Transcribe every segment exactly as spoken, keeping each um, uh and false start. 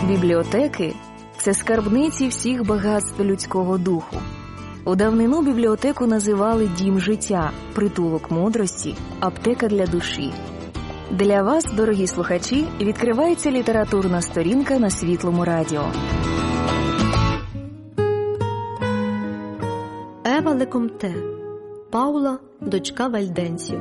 Бібліотеки – це скарбниці всіх багатств людського духу. У давнину бібліотеку називали дім життя, притулок мудрості, аптека для душі. Для вас, дорогі слухачі, відкривається літературна сторінка на Світлому радіо. Ева Лекомте. Паула, дочка вальденців.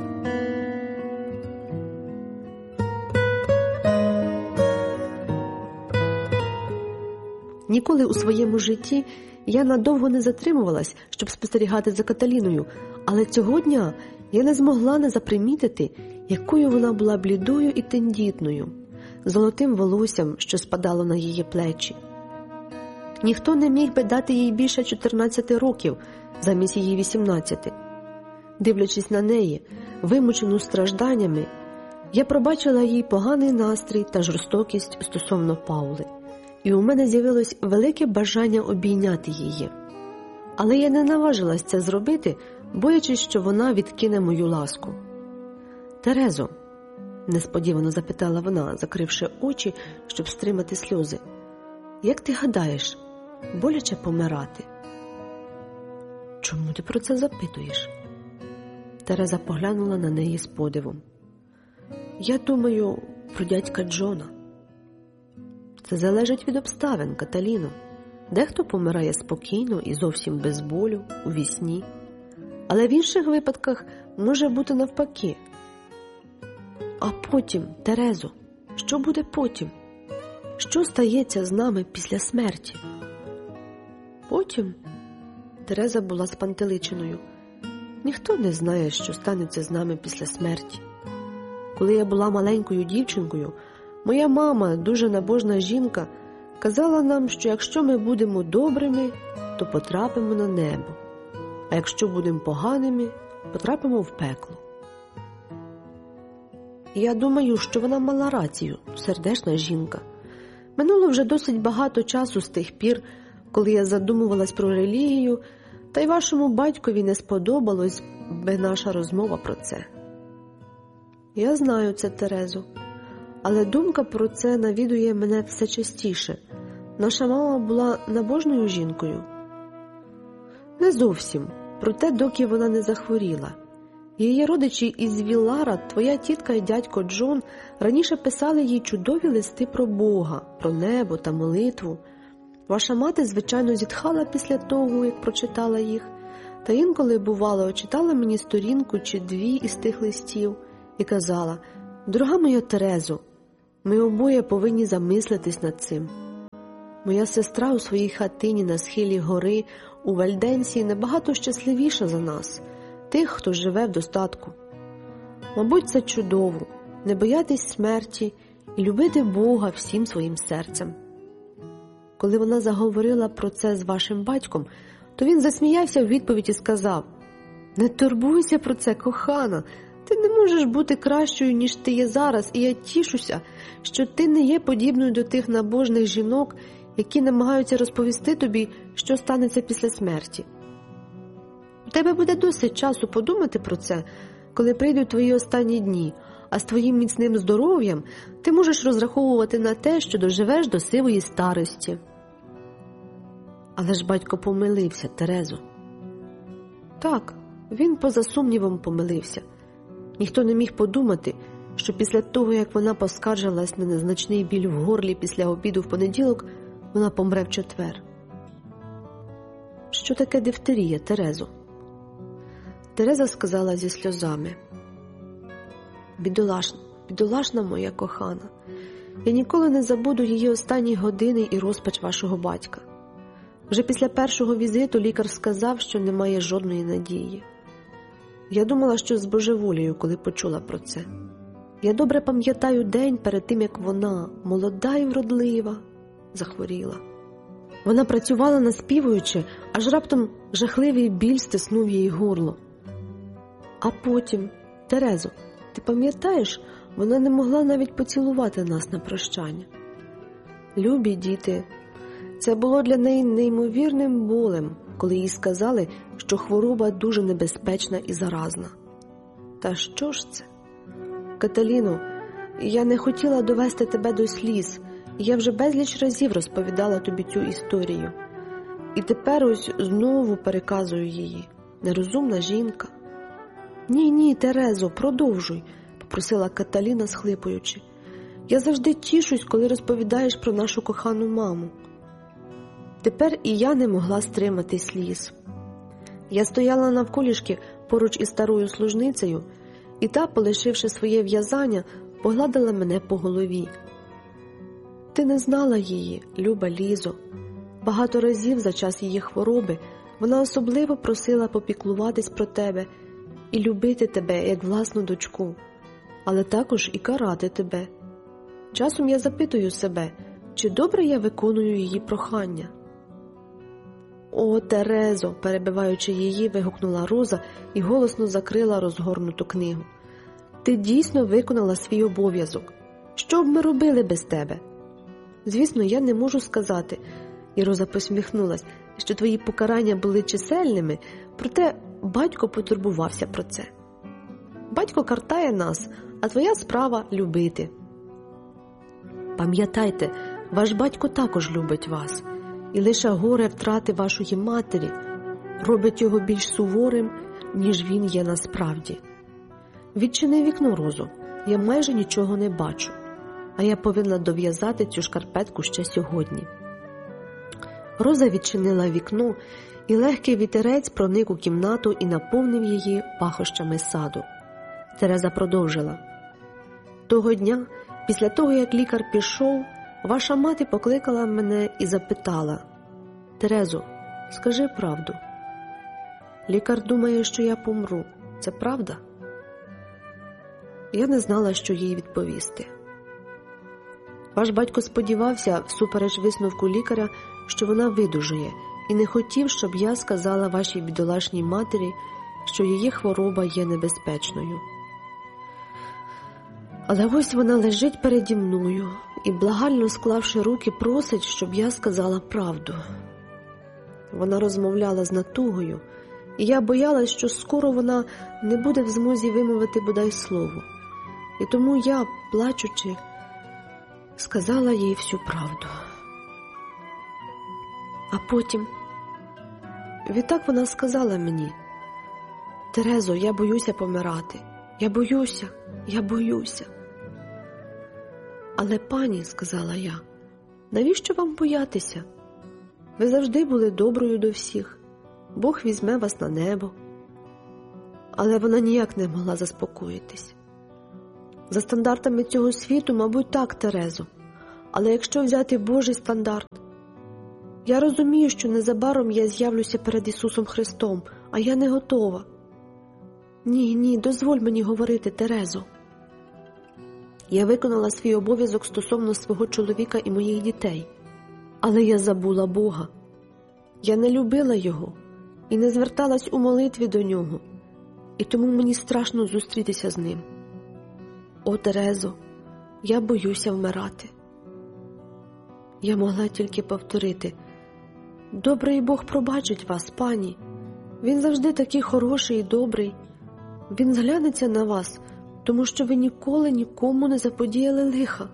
Ніколи у своєму житті я надовго не затримувалась, щоб спостерігати за Каталіною, але цього дня я не змогла не запримітити, якою вона була блідою і тендітною, золотим волоссям, що спадало на її плечі. Ніхто не міг би дати їй більше чотирнадцяти років, замість її вісімнадцяти. Дивлячись на неї, вимучену стражданнями, я пробачила їй поганий настрій та жорстокість стосовно Паули. І у мене з'явилось велике бажання обійняти її. Але я не наважилась це зробити, боячись, що вона відкине мою ласку. «Терезо», – несподівано запитала вона, закривши очі, щоб стримати сльози, – «як ти гадаєш, боляче помирати?» «Чому ти про це запитуєш?» Тереза поглянула на неї з подивом. «Я думаю про дядька Джона». «Це залежить від обставин, Каталіно. Дехто помирає спокійно і зовсім без болю, у вісні. Але в інших випадках може бути навпаки. А потім, Терезо, що буде потім? Що стається з нами після смерті?» «Потім?» Тереза була спантеличеною. «Ніхто не знає, що станеться з нами після смерті. Коли я була маленькою дівчинкою, моя мама, дуже набожна жінка, казала нам, що якщо ми будемо добрими, то потрапимо на небо, а якщо будемо поганими, потрапимо в пекло». Я думаю, що вона мала рацію, сердечна жінка. Минуло вже досить багато часу з тих пір, коли я задумувалась про релігію, та й вашому батькові не сподобалось би наша розмова про це. Я знаю це, Терезо. Але думка про це навідує мене все частіше. Наша мама була набожною жінкою? Не зовсім, проте доки вона не захворіла. Її родичі із Віллара, твоя тітка і дядько Джон, раніше писали їй чудові листи про Бога, про небо та молитву. Ваша мати, звичайно, зітхала після того, як прочитала їх, та інколи, бувало, читала мені сторінку чи дві із тих листів і казала: «Дорога моя Терезо, ми обоє повинні замислитись над цим. Моя сестра у своїй хатині на схилі гори у Вальденції набагато щасливіша за нас, тих, хто живе в достатку. Мабуть, це чудово – не боятись смерті і любити Бога всім своїм серцем». Коли вона заговорила про це з вашим батьком, то він засміявся в відповідь і сказав: «Не турбуйся про це, кохана. Ти не можеш бути кращою, ніж ти є зараз, і я тішуся, що ти не є подібною до тих набожних жінок, які намагаються розповісти тобі, що станеться після смерті. У тебе буде досить часу подумати про це, коли прийдуть твої останні дні, а з твоїм міцним здоров'ям ти можеш розраховувати на те, що доживеш до сивої старості». Але ж батько помилився, Терезо. Так, він поза сумнівом помилився. Ніхто не міг подумати, що після того, як вона поскаржилась на незначний біль в горлі після обіду в понеділок, вона помре в четвер. Що таке дифтерія, Терезо? Тереза сказала зі сльозами: «Бідолашна, бідолашна моя кохана, я ніколи не забуду її останні години і розпач вашого батька. Вже після першого візиту лікар сказав, що немає жодної надії. Я думала, що збожеволію, коли почула про це. Я добре пам'ятаю день перед тим, як вона, молода і вродлива, захворіла. Вона працювала наспівуючи, аж раптом жахливий біль стиснув їй горло. А потім, Терезо, ти пам'ятаєш, вона не могла навіть поцілувати нас на прощання. Любі діти, це було для неї неймовірним болем, коли їй сказали, що хвороба дуже небезпечна і заразна. Та що ж це? Каталіно, я не хотіла довести тебе до сліз. І я вже безліч разів розповідала тобі цю історію. І тепер ось знову переказую її. Нерозумна жінка. Ні, ні, Терезо, продовжуй, попросила Каталіна, схлипуючи. Я завжди тішусь, коли розповідаєш про нашу кохану маму. Тепер і я не могла стримати сліз. Я стояла навколішки поруч із старою служницею, і та, полишивши своє в'язання, погладила мене по голові. Ти не знала її, люба Лізо. Багато разів за час її хвороби вона особливо просила попіклуватись про тебе і любити тебе, як власну дочку, але також і карати тебе. Часом я запитую себе, чи добре я виконую її прохання. О, Терезо, перебиваючи її, вигукнула Роза і голосно закрила розгорнуту книгу. Ти дійсно виконала свій обов'язок. Що б ми робили без тебе? Звісно, я не можу сказати, і Роза посміхнулась, що твої покарання були чисельними, проте батько потурбувався про це. Батько картає нас, а твоя справа – любити. Пам'ятайте, ваш батько також любить вас, і лише горе втрати вашої матері робить його більш суворим, ніж він є насправді. Відчини вікно, Розо, я майже нічого не бачу, а я повинна дов'язати цю шкарпетку ще сьогодні. Роза відчинила вікно, і легкий вітерець проник у кімнату і наповнив її пахощами саду. Тереза продовжила. Того дня, після того, як лікар пішов, ваша мати покликала мене і запитала: Терезо, скажи правду. Лікар думає, що я помру. Це правда? Я не знала, що їй відповісти. Ваш батько сподівався, всупереч висновку лікаря, що вона видужує, і не хотів, щоб я сказала вашій бідолашній матері, що її хвороба є небезпечною. Але ось вона лежить переді мною і, благально склавши руки, просить, щоб я сказала правду. Вона розмовляла з натугою, і я боялась, що скоро вона не буде в змозі вимовити бодай слово. І тому я, плачучи, сказала їй всю правду. А потім, відтак вона сказала мені: Терезо, я боюся помирати. Я боюся, я боюся. Але, пані, сказала я, навіщо вам боятися? Ви завжди були доброю до всіх. Бог візьме вас на небо. Але вона ніяк не могла заспокоїтись. За стандартами цього світу, мабуть, так, Терезо. Але якщо взяти Божий стандарт, я розумію, що незабаром я з'явлюся перед Ісусом Христом, а я не готова. Ні, ні, дозволь мені говорити, Терезо. Я виконала свій обов'язок стосовно свого чоловіка і моїх дітей. Але я забула Бога. Я не любила Його і не зверталась у молитві до Нього. І тому мені страшно зустрітися з Ним. О, Терезо, я боюся вмирати. Я могла тільки повторити: добрий Бог пробачить вас, пані. Він завжди такий хороший і добрий. Він зглянеться на вас, тому що ви ніколи нікому не заподіяли лиха.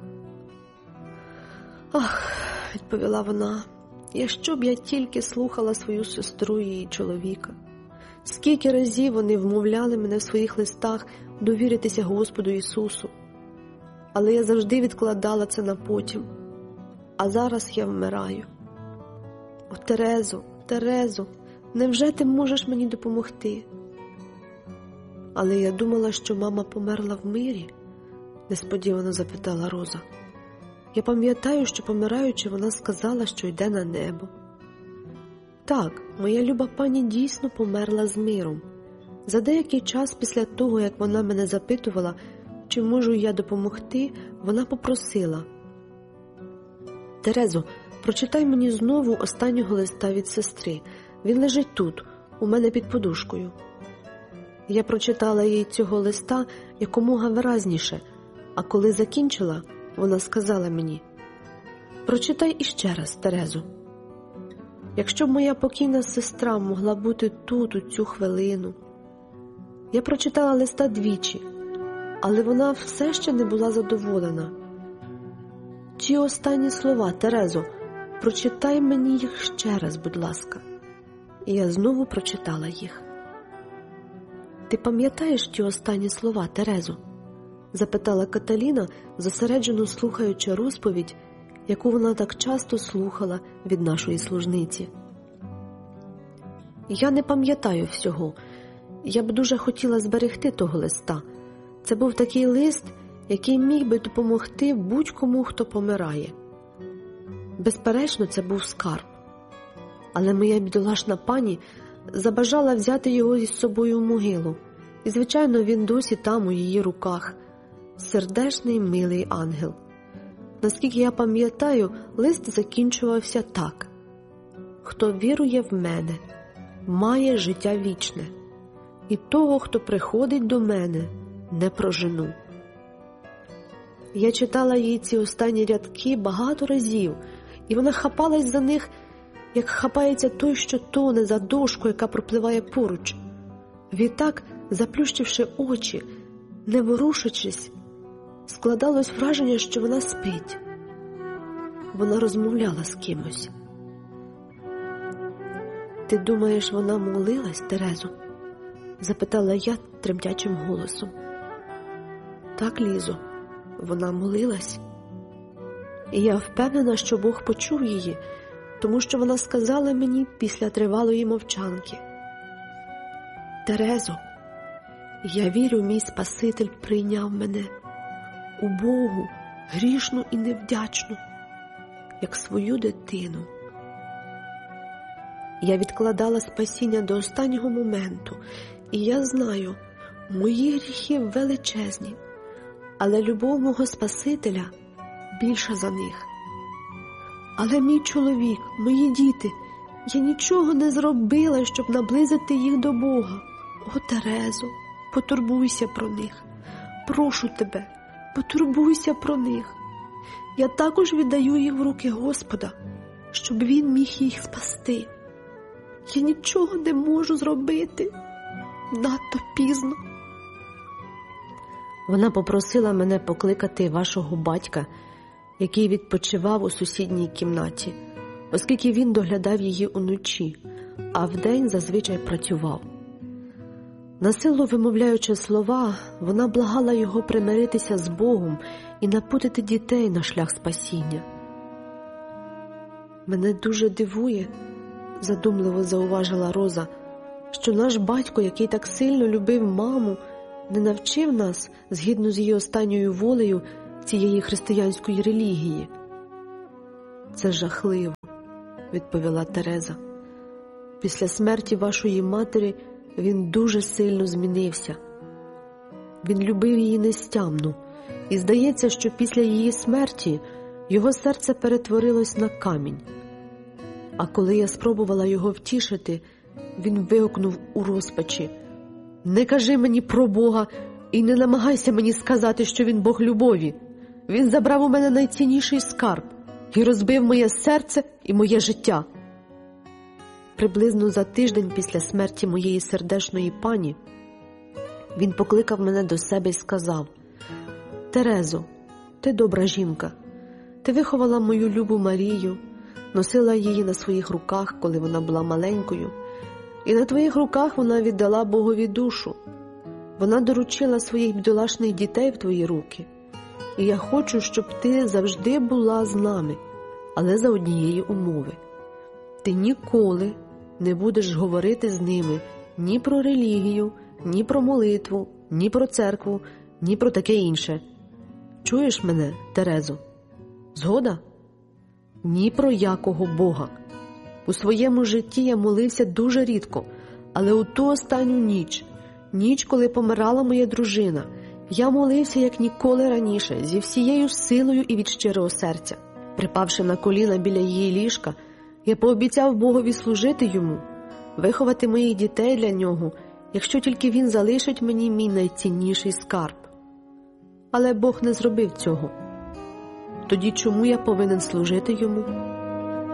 Ах, відповіла вона, якщо б я тільки слухала свою сестру і її чоловіка. Скільки разів вони вмовляли мене в своїх листах довіритися Господу Ісусу. Але я завжди відкладала це на потім. А зараз я вмираю. О, Терезо, Терезо, невже ти можеш мені допомогти? Але я думала, що мама померла в мирі, несподівано запитала Роза. Я пам'ятаю, що помираючи, вона сказала, що йде на небо. Так, моя люба пані дійсно померла з миром. За деякий час після того, як вона мене запитувала, чи можу я допомогти, вона попросила: Терезо, прочитай мені знову останнього листа від сестри. Він лежить тут, у мене під подушкою. Я прочитала їй цього листа якомога виразніше, а коли закінчила, вона сказала мені: прочитай іще раз, Терезо. Якщо б моя покійна сестра могла бути тут у цю хвилину. Я прочитала листа двічі, але вона все ще не була задоволена. ті останні слова, Терезо, прочитай мені їх ще раз, будь ласка. І я знову прочитала їх. Ти пам'ятаєш ті останні слова, Терезо? Запитала Каталіна, зосереджено слухаючи розповідь, яку вона так часто слухала від нашої служниці. Я не пам'ятаю всього. Я б дуже хотіла зберегти того листа. Це був такий лист, який міг би допомогти будь-кому, хто помирає. Безперечно, це був скарб. Але моя бідолашна пані забажала взяти його із собою в могилу. І, звичайно, він досі там у її руках. Сердечний, милий ангел. Наскільки я пам'ятаю, лист закінчувався так. «Хто вірує в мене, має життя вічне, і того, хто приходить до мене, не прожену». Я читала їй ці останні рядки багато разів, і вона хапалась за них, як хапається той, що тоне за дошку, яка пропливає поруч. Відтак, заплющивши очі, не ворушачись, складалось враження, що вона спить. Вона розмовляла з кимось. «Ти думаєш, вона молилась, Терезо?» – запитала я тремтячим голосом. «Так, Лізо, вона молилась. І я впевнена, що Бог почув її, тому що вона сказала мені після тривалої мовчанки: Терезо, я вірю, мій Спаситель прийняв мене, убогу, грішну і невдячну, як свою дитину. Я відкладала спасіння до останнього моменту, і я знаю, мої гріхи величезні, але любов мого Спасителя більша за них. Але мій чоловік, мої діти, я нічого не зробила, щоб наблизити їх до Бога. О, Терезо, потурбуйся про них. Прошу тебе, потурбуйся про них. Я також віддаю їх в руки Господа, щоб Він міг їх спасти. Я нічого не можу зробити. Надто пізно». Вона попросила мене покликати вашого батька, який відпочивав у сусідній кімнаті, оскільки він доглядав її уночі, а вдень зазвичай працював. Насилу вимовляючи слова, вона благала його примиритися з Богом і напутити дітей на шлях спасіння. «Мене дуже дивує, – задумливо зауважила Роза, – що наш батько, який так сильно любив маму, не навчив нас, згідно з її останньою волею, цієї християнської релігії». «Це жахливо», – відповіла Тереза. «Після смерті вашої матері він дуже сильно змінився. Він любив її нестямно, і здається, що після її смерті його серце перетворилось на камінь. А коли я спробувала його втішити, він вигукнув у розпачі: «Не кажи мені про Бога і не намагайся мені сказати, що він Бог любові. Він забрав у мене найцінніший скарб і розбив моє серце і моє життя». Приблизно за тиждень після смерті моєї сердечної пані він покликав мене до себе і сказав: «Терезо, ти добра жінка. Ти виховала мою любу Марію, носила її на своїх руках, коли вона була маленькою, і на твоїх руках вона віддала Богові душу. Вона доручила своїх бідолашних дітей в твої руки. І я хочу, щоб ти завжди була з нами, але за однієї умови. Ти ніколи не будеш говорити з ними ні про релігію, ні про молитву, ні про церкву, ні про таке інше. Чуєш мене, Терезо? Згода? Ні про якого Бога. У своєму житті я молився дуже рідко, але у ту останню ніч, ніч, коли помирала моя дружина, я молився як ніколи раніше, зі всією силою і від щирого серця. Припавши на коліна біля її ліжка, я пообіцяв Богові служити йому, виховати моїх дітей для нього, якщо тільки він залишить мені мій найцінніший скарб. Але Бог не зробив цього. Тоді чому я повинен служити йому?